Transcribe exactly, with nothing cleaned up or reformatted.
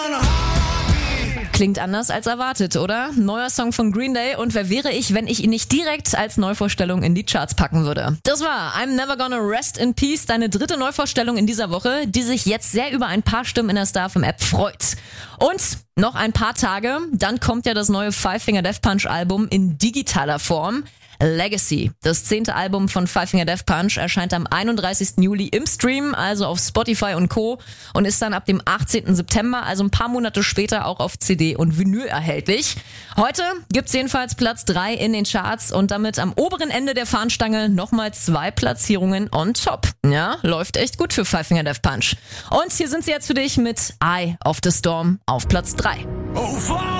Klingt anders als erwartet, oder? Neuer Song von Green Day und wer wäre ich, wenn ich ihn nicht direkt als Neuvorstellung in die Charts packen würde? Das war I'm Never Gonna Rest in Peace, deine dritte Neuvorstellung in dieser Woche, die sich jetzt sehr über ein paar Stimmen in der StarFM-App freut. Und noch ein paar Tage, dann kommt ja das neue Five Finger Death Punch Album in digitaler Form. Legacy, das zehnte Album von Five Finger Death Punch, erscheint am einunddreißigsten Juli im Stream, also auf Spotify und Co. und ist dann ab dem achtzehnten September, also ein paar Monate später, auch auf C D und Vinyl erhältlich. Heute gibt's jedenfalls Platz drei in den Charts und damit am oberen Ende der Fahnenstange nochmal zwei Platzierungen on top. Ja, läuft echt gut für Five Finger Death Punch. Und hier sind sie jetzt für dich mit Eye of the Storm auf Platz drei. Oh,